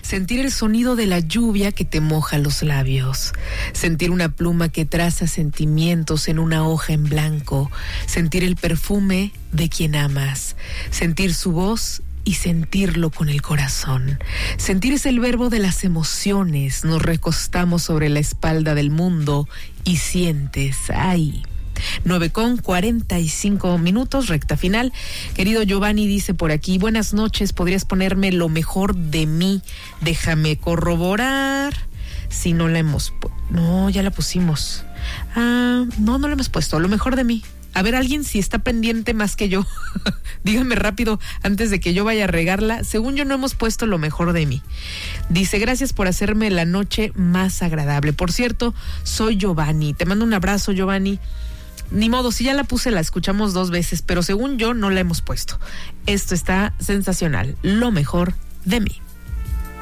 sentir el sonido de la lluvia que te moja los labios, sentir una pluma que traza sentimientos en una hoja en blanco, sentir el perfume de quien amas, sentir su voz y sentirlo con el corazón. Sentir es el verbo de las emociones. Nos recostamos sobre la espalda del mundo y sientes, ¡ay! 9:45, recta final. Querido Giovanni dice por aquí: buenas noches, ¿podrías ponerme Lo Mejor de Mí? Déjame corroborar si no la hemos... No, ya la pusimos. No la hemos puesto. Lo Mejor de Mí. A ver, alguien si está pendiente más que yo. Dígame rápido antes de que yo vaya a regarla. Según yo no hemos puesto Lo Mejor de Mí. Dice: gracias por hacerme la noche más agradable. Por cierto, soy Giovanni. Te mando un abrazo, Giovanni. Ni modo, si ya la puse, la escuchamos 2 veces, pero según yo no la hemos puesto. Esto está sensacional. Lo Mejor de Mí.